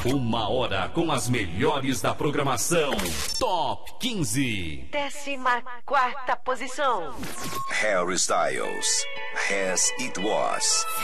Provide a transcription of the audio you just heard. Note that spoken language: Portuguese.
Uma hora com as melhores da programação. Top 15. 14ª posição. Harry Styles, As It Was.